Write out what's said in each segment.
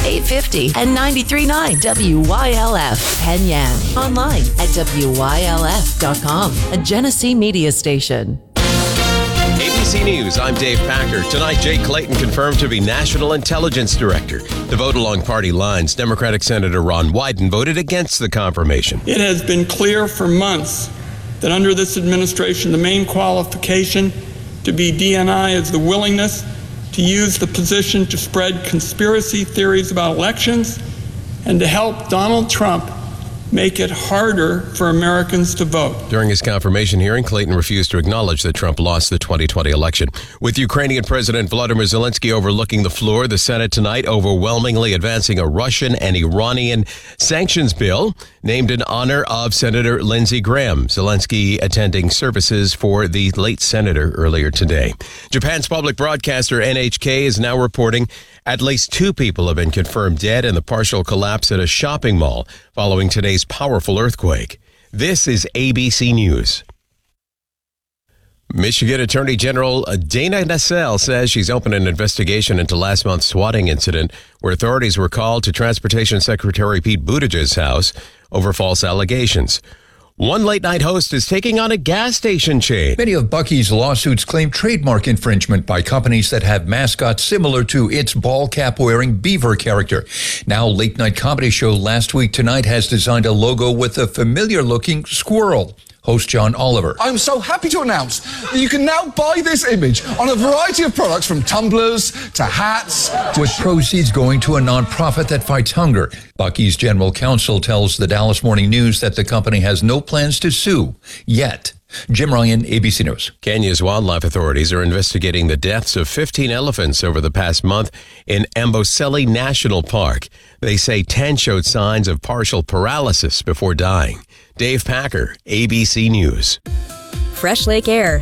850 and 93.9 WYLF Penyan. Online at WYLF.com, a Genesee media station. ABC News, I'm Dave Packer. Tonight, Jay Clayton confirmed to be National Intelligence Director. To vote along party lines, Democratic Senator Ron Wyden voted against the confirmation. It has been clear for months that under this administration, the main qualification to be DNI is the willingness to use the position to spread conspiracy theories about elections and to help Donald Trump make it harder for Americans to vote. During his confirmation hearing, Clayton refused to acknowledge that Trump lost the 2020 election. With Ukrainian President Volodymyr Zelensky overlooking the floor, the Senate tonight overwhelmingly advancing a Russian and Iranian sanctions bill named in honor of Senator Lindsey Graham. Zelensky attending services for the late senator earlier today. Japan's public broadcaster NHK is now reporting at least 2 people have been confirmed dead in the partial collapse at a shopping mall following today's powerful earthquake. This is ABC News. Michigan Attorney General Dana Nessel says she's opened an investigation into last month's swatting incident where authorities were called to Transportation Secretary Pete Buttigieg's house over false allegations. One late-night host is taking on a gas station chain. Many of Buc-ee's lawsuits claim trademark infringement by companies that have mascots similar to its ball cap-wearing beaver character. Now, late-night comedy show Last Week Tonight has designed a logo with a familiar-looking squirrel. Host John Oliver. I'm so happy to announce that you can now buy this image on a variety of products from tumblers to hats. With proceeds going to a nonprofit that fights hunger. Buc-ee's general counsel tells the Dallas Morning News that the company has no plans to sue yet. Jim Ryan, ABC News. Kenya's wildlife authorities are investigating the deaths of 15 elephants over the past month in Amboseli National Park. They say 10 showed signs of partial paralysis before dying. Dave Packer, ABC News. Fresh Lake Air,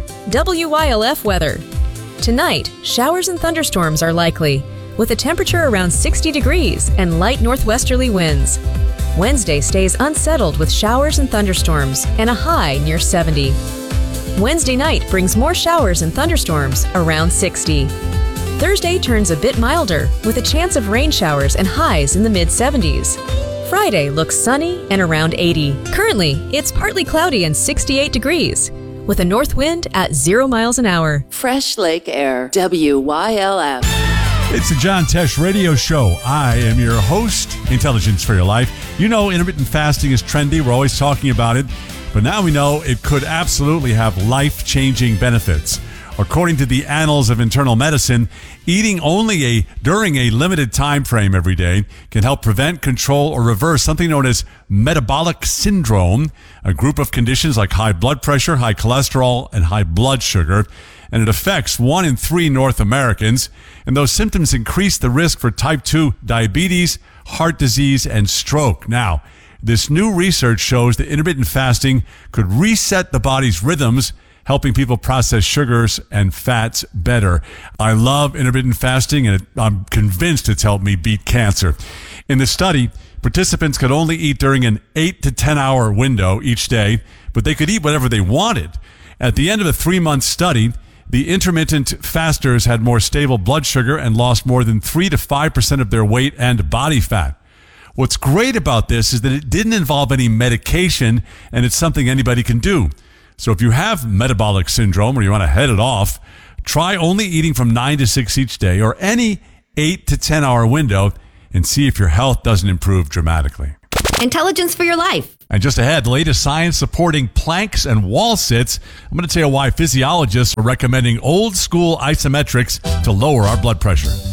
WYLF weather. Tonight, showers and thunderstorms are likely, with a temperature around 60 degrees and light northwesterly winds. Wednesday stays unsettled with showers and thunderstorms and a high near 70. Wednesday night brings more showers and thunderstorms around 60. Thursday turns a bit milder with a chance of rain showers and highs in the mid-70s. Friday looks sunny and around 80. Currently, it's partly cloudy and 68 degrees, with a north wind at 0 miles an hour. Fresh Lake Air, WYLF. It's the John Tesh Radio Show. I am your host, Intelligence for Your Life. You know, intermittent fasting is trendy. We're always talking about it. But now we know it could absolutely have life-changing benefits. According to the Annals of Internal Medicine, eating only during a limited time frame every day can help prevent, control, or reverse something known as metabolic syndrome, a group of conditions like high blood pressure, high cholesterol, and high blood sugar. And it affects 1 in 3 North Americans. And those symptoms increase the risk for type 2 diabetes, heart disease, and stroke. Now, this new research shows that intermittent fasting could reset the body's rhythms, helping people process sugars and fats better. I love intermittent fasting, and I'm convinced it's helped me beat cancer. In the study, participants could only eat during an 8 to 10 hour window each day, but they could eat whatever they wanted. At the end of a 3-month study, the intermittent fasters had more stable blood sugar and lost more than 3 to 5% of their weight and body fat. What's great about this is that it didn't involve any medication, and it's something anybody can do. So if you have metabolic syndrome or you want to head it off, try only eating from 9 to 6 each day or any 8 to 10 hour window and see if your health doesn't improve dramatically. Intelligence for Your Life. And just ahead, the latest science supporting planks and wall sits. I'm going to tell you why physiologists are recommending old school isometrics to lower our blood pressure.